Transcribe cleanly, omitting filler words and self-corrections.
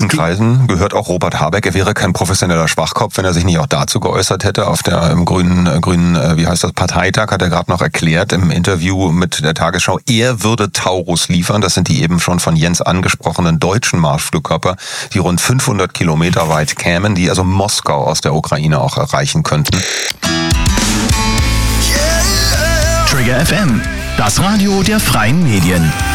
Kreisen gehört auch Robert Habeck. Er wäre kein professioneller Schwachkopf, wenn er sich nicht auch dazu geäußert hätte. Auf der im grünen Parteitag hat er gerade noch erklärt im Interview mit der Tagesschau, er würde Taurus liefern. Das sind die eben schon von Jens angesprochenen deutschen Marschflugkörper, die rund 500 Kilometer weit kämen, die also Moskau aus der Ukraine auch erreichen könnten. Trigger FM, das Radio der Freien Medien.